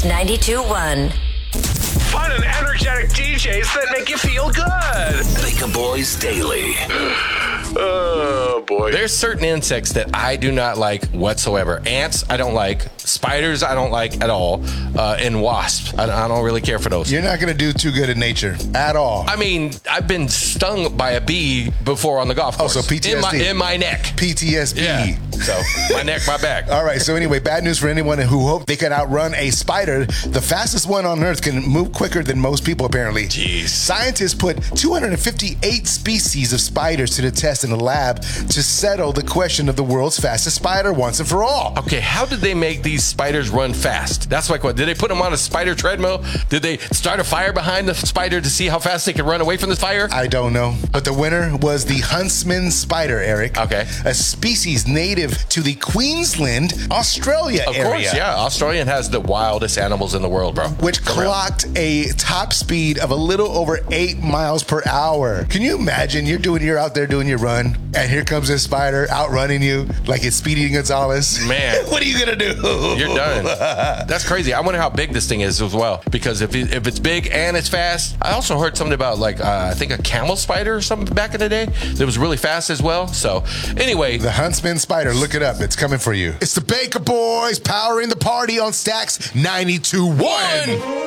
Stacks 92.1. Fun and energetic DJs that make you feel good. Baker Boys Daily. Oh, boy. There's certain insects that I do not like whatsoever. Ants, I don't like. Spiders, I don't like at all. And wasps, I don't really care for those. You're not going to do too good in nature at all. I mean, I've been stung by a bee before on the golf course. Oh, so PTSD. In my neck. PTSD. Yeah. So, my neck, my back. All right, so anyway, bad news for anyone who hope they can outrun a spider. The fastest one on Earth can move quicker than most people, apparently. Jeez. Scientists put 258 species of spiders to the test in a lab to settle the question of the world's fastest spider once and for all. Okay, how did they make these spiders run fast? That's my question. Did they put them on a spider treadmill? Did they start a fire behind the spider to see how fast they could run away from the fire? I don't know. But the winner was the huntsman spider, Eric. Okay. A species native to the Queensland, Australia area. Of course, yeah. Australia has the wildest animals in the world, bro. Which clocked a top speed of a little over 8 miles per hour. Can you imagine you're out there doing your run, and here comes this spider outrunning you like it's Speedy Gonzalez? Man. What are you going to do? You're done. That's crazy. I wonder how big this thing is as well. Because if it's big and it's fast, I also heard something about I think a camel spider or something back in the day that was really fast as well. So anyway. The huntsman spider, look it up. It's coming for you. It's the Baker Boys powering the party on Stacks 92.1.